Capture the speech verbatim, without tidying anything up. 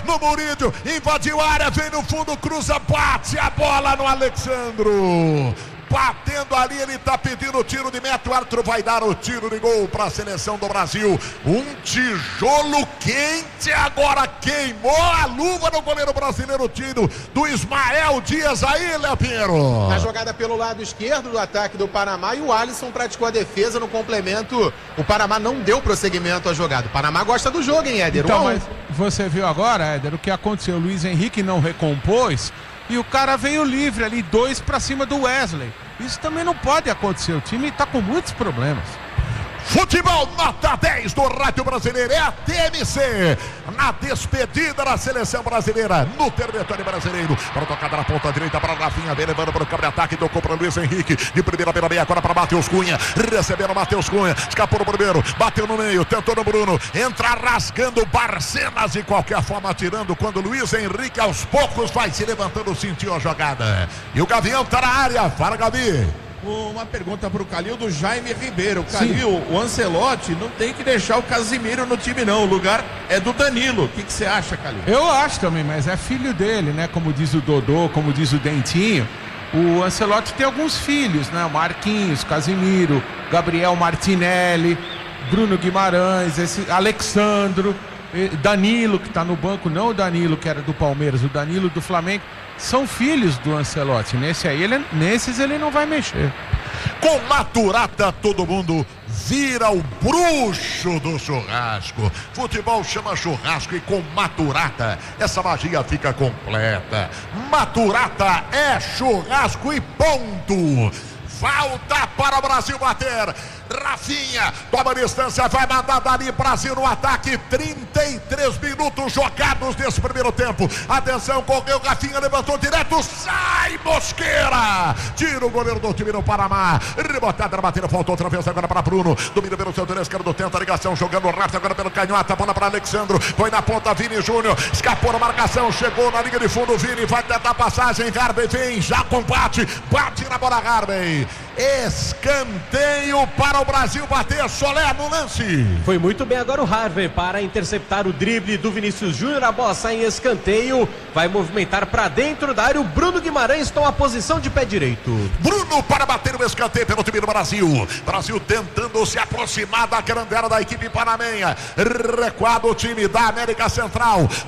no Murídio, invadiu a área, vem no fundo, cruza, bate a bola no Alexandro. Batendo ali, ele tá pedindo tiro de meta. O árbitro vai dar o tiro de gol para a seleção do Brasil. Um tijolo quente agora queimou a luva no goleiro brasileiro. Tiro do Ismael Dias aí, Léo Pinheiro. Na jogada pelo lado esquerdo do ataque do Panamá, e o Alisson praticou a defesa no complemento. O Panamá não deu prosseguimento à jogada. O Panamá gosta do jogo, hein, Éder? Então, mas você viu agora, Éder, o que aconteceu? O Luiz Henrique não recompôs e o cara veio livre ali, dois pra cima do Wesley. Isso também não pode acontecer, o time tá com muitos problemas. Futebol nota dez do Rádio Brasileiro, é a T M C na despedida da seleção brasileira no território brasileiro. Para tocada na ponta direita para Rafinha, vem levando para o campo de ataque, tocou para Luiz Henrique, de primeira pela meia, agora para Matheus Cunha, recebendo Matheus Cunha, escapou no primeiro, bateu no meio, tentou no Bruno, entra rasgando Barcenas de qualquer forma, tirando quando Luiz Henrique aos poucos vai se levantando, sentiu a jogada. E o Gavião tá na área, fala Gavi. Uma pergunta para o Calil do Jaime Ribeiro. Calil, o Ancelotti não tem que deixar o Casimiro no time não, o lugar é do Danilo. O que você acha, Calil? Eu acho também, mas é filho dele, né? Como diz o Dodô, como diz o Dentinho. O Ancelotti tem alguns filhos, né? O Marquinhos, Casimiro, Gabriel Martinelli, Bruno Guimarães, esse Alexandro, Danilo, que está no banco, não o Danilo que era do Palmeiras, o Danilo do Flamengo. São filhos do Ancelotti. Nesse aí, ele, nesses ele não vai mexer. Com Maturata, todo mundo vira o bruxo do churrasco. Futebol chama churrasco e com Maturata essa magia fica completa. Maturata é churrasco e ponto. Falta para o Brasil bater. Rafinha toma distância, vai mandar dali, Brasil no ataque. Trinta e três minutos jogados nesse primeiro tempo. Atenção, correu, Rafinha levantou direto, sai Mosqueira, tira o goleiro do time do Panamá. Rebotada na batida, faltou outra vez agora para Bruno, domina pelo seu direito esquerdo, tenta a ligação, jogando rápido agora pelo canhota, bola para Alexandro, foi na ponta Vini Júnior, escapou na marcação, chegou na linha de fundo, Vini vai tentar passagem, Harvey vem, já combate, bate na bola Harvey. Escanteio para o Brasil bater, Solé no lance. Foi muito bem agora o Harvey para interceptar o drible do Vinícius Júnior. A bola sai em escanteio, vai movimentar para dentro da área. O Bruno Guimarães toma a posição de pé direito. Bruno para bater o escanteio pelo time do Brasil. Brasil tentando se aproximar da grandela da equipe panamenha. Recuado o time da América Central.